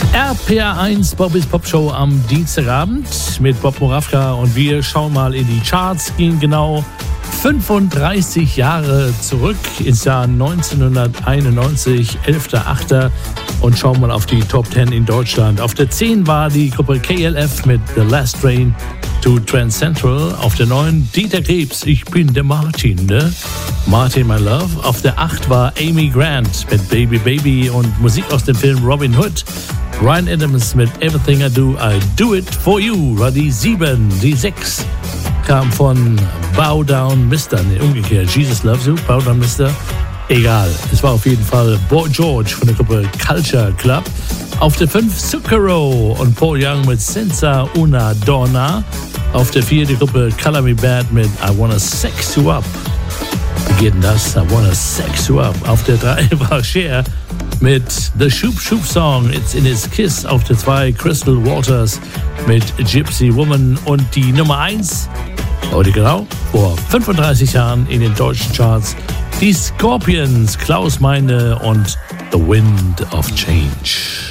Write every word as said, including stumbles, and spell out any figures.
R P R eins Bobbys Popshow am Dienstagabend mit Bob Moravka und wir schauen mal in die Charts, gehen genau fünfunddreißig Jahre zurück ins Jahr neunzehnhunderteinundneunzig, elfter achter und schauen mal auf die Top zehn in Deutschland. Auf der zehn war die Gruppe K L F mit The Last Train to Trans Central. Auf der neun Dieter Krebs, ich bin der Martin, ne? Martin, my love. Auf der acht war Amy Grant mit Baby Baby und Musik aus dem Film Robin Hood. Ryan Adams mit Everything I Do, I Do It For You war die sieben. Die sechs kam von Bow Down Mister Ne, umgekehrt. Jesus Loves You, Bow Down Mister Egal. Es war auf jeden Fall Boy George von der Gruppe Culture Club. Auf der fünf Zucchero und Paul Young mit Senza Una Donna. Auf der vier die Gruppe Color Me Bad mit I Wanna Sex You Up. Wie geht denn das? I Wanna Sex You Up. Auf der drei war Cher mit The Shoop Shoop Song, It's in His Kiss. Auf der zwei Crystal Waters mit Gypsy Woman. Und die Nummer eins, heute genau, vor fünfunddreißig Jahren in den deutschen Charts, die Scorpions, Klaus Meine und The Wind of Change.